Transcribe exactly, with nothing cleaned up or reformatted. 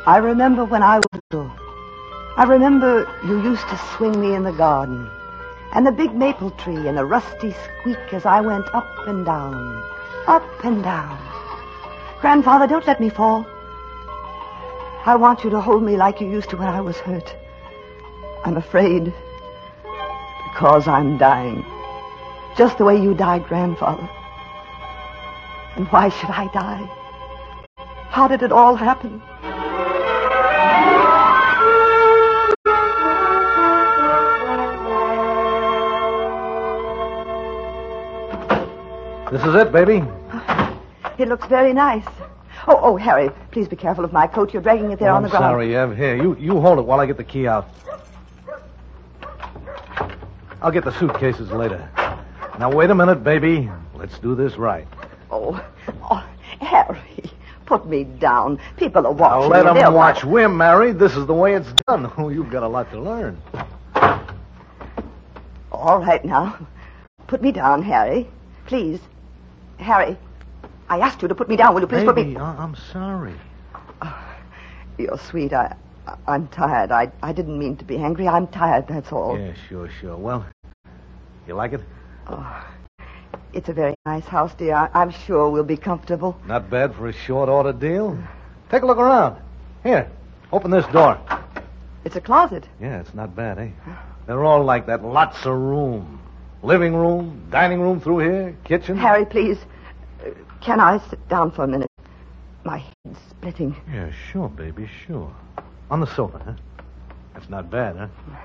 I remember when I was little. I remember you used to swing me in the garden, and the big maple tree and the rusty squeak as I went up and down, up and down. Grandfather, don't let me fall. I want you to hold me like you used to when I was hurt. I'm afraid because I'm dying, just the way you died, Grandfather. And why should I die? How did it all happen? This is it, baby. It looks very nice. Oh, oh, Harry, please be careful of my coat. You're dragging it there oh, on the I'm ground. sorry, Ev. Here, you, you hold it while I get the key out. I'll get the suitcases later. Now, wait a minute, baby. Let's do this right. Oh, oh, Harry, put me down. People are watching. Now, let me. them They'll watch. watch. We're married. This is the way it's done. Oh, you've got a lot to learn. All right, now. Put me down, Harry. Please. Harry, I asked you to put me down. Will you please Baby, put me... I- I'm sorry. You're sweet. I, I, I'm tired. I, I didn't mean to be angry. I'm tired, that's all. Yeah, sure, sure. Well, you like it? Oh, it's a very nice house, dear. I, I'm sure we'll be comfortable. Not bad for a short order deal. Take a look around. Here, open this door. It's a closet. Yeah, it's not bad, eh? They're all like that. Lots of room. Living room, dining room through here, kitchen. Harry, please. Uh, Can I sit down for a minute? My head's splitting. Yeah, sure, baby, sure. On the sofa, huh? That's not bad, huh?